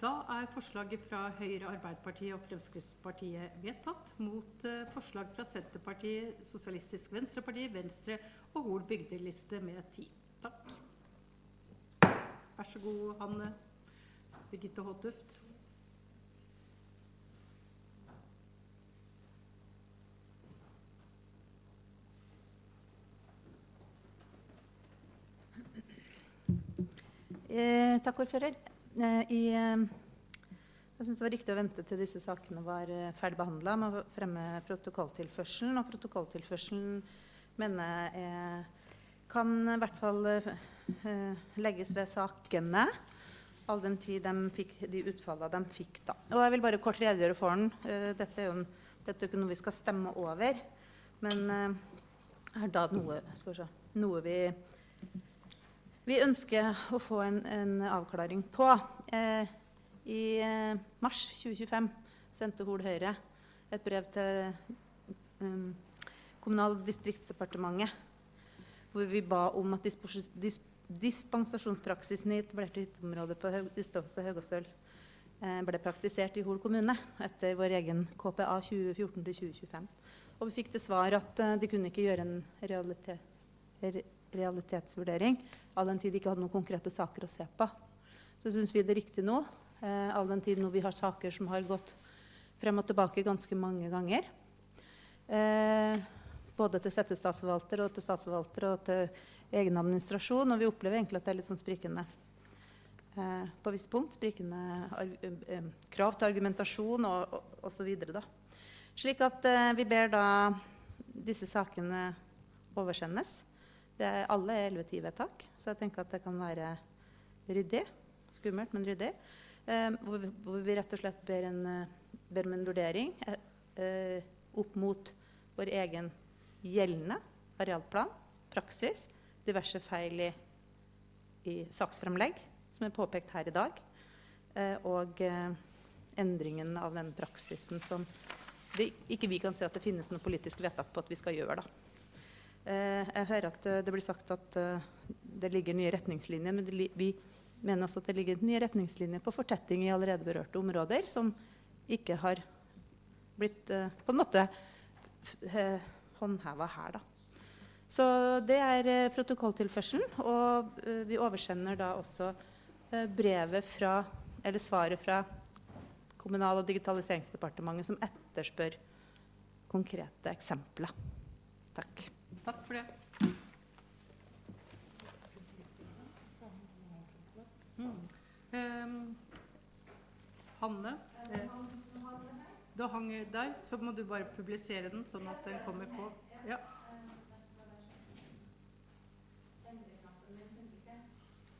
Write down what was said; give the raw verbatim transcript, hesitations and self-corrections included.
Da er forslaget fra Høyre, Arbeiderpartiet og Fremskrittspartiet vedtatt, mot eh, forslag fra Senterpartiet, Sosialistisk Venstreparti, Venstre og Hol bygdeliste med ti. Takk. Vær så god, Hanne Birgitte Håtuft. Eh, takk, ordfører. Eh, i, eh, jeg synes det var riktig å vente til disse sakene var eh, ferdig behandlet med å fremme protokolltilførselen, og protokolltilførselen mener jeg eh, kan i hvert fall eh, legges ved sakene, all den tid de fikk de utfallene de fikk da. Og jeg vil bare kort redegjøre for den. Eh, dette er jo en, dette er ikke noe vi skal stemme over, men eh, er da noe, skal vi se, noe vi Vi ønsker å få en, en avklaring på. Eh, I eh, mars tjue tjuefem sendte Hol Høyre et brev til um, Kommunal- og distriktsdepartementet, hvor vi ba om at dispos, dis, dispensasjonspraksisen i etablerte hytteområder på Ustadhus og Høgastøl eh, ble praktisert i Hol kommune etter vår egen K P A tjue fjorten til tjue tjuefem. Og vi fikk til svar at uh, de kunne ikke gjøre en realitet, re, realitetsvurdering, all den tid de ikke hadde noen konkrete saker å se på. Så synes vi det er riktig nå, eh, all den tid nå vi har saker som har gått frem og tilbake ganske mange ganger. Eh, både til settestatsforvalter og til statsforvalter og til egen administrasjon, og vi opplever egentlig at det er litt sånn sprikende eh, på viss punkt, sprikende eh, krav til argumentasjon og, og, og så videre da. Slik at eh, vi ber da disse sakene oversendes. Det er alle elleve-ti-vedtak, så jeg tenker at det kan være ryddig, skummelt, men ryddig, eh, hvor, vi, hvor vi rett og slett ber, en, ber om en vurdering eh, opp mot vår egen gjeldende arealplan, praksis, diverse feil i, i saksfremlegg, som er påpekt her i dag, eh, og eh, endringen av den praksisen som det, ikke vi kan se at det finnes noe politisk vedtak på at vi skal gjøre da. Uh, jeg hører at uh, det blir sagt at uh, det ligger nye retningslinjer, men det vi mener også at det ligger nye retningslinjer på fortetting i allerede berørte områder, som ikke har blitt uh, på en måte uh, håndhevet her da. Så det er uh, protokolltilførselen, og uh, vi oversender da også uh, brevet fra, eller svaret fra Kommunal- og digitaliseringsdepartementet som etterspør konkrete eksempler. Takk. Takk for det. Mm. Um, Hanne, eh, du hang der, så må du bare publisere den, sånn at den kommer på. Ja.